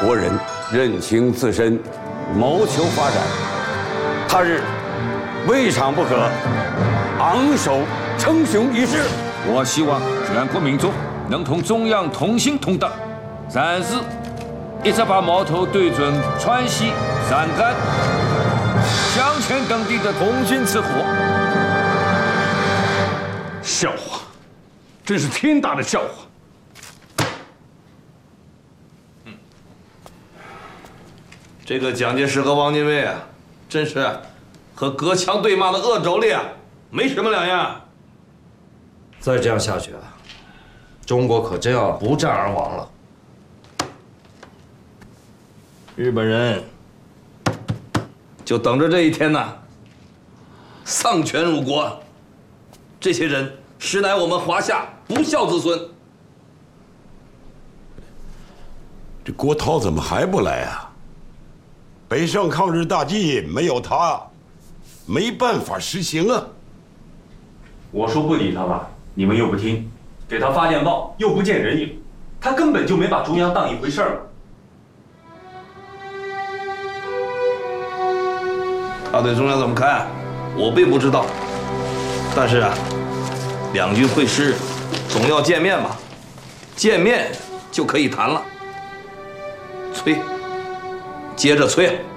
国人认清自身，谋求发展。他日未尝不可昂首称雄一试。 我希望全国民众能同中央同心同德，暂时一直把矛头对准川西、陕甘、湘黔等地的同心之火。 笑话，真是天大的笑话！ 这个蒋介石和汪精卫啊，真是和隔墙对骂的恶妯娌啊，没什么两样。 再这样下去啊，中国可真要不战而亡了。 日本人就等着这一天呐，丧权辱国。这些人实乃我们华夏不孝子孙。 这郭涛怎么还不来啊？北上抗日大计没有他，没办法实行啊！ 我说不理他吧，你们又不听；给他发电报又不见人影，他根本就没把中央当一回事儿。 他对中央怎么看，我并不知道。但是啊，两军会师，总要见面吧？见面就可以谈了。催，接着催。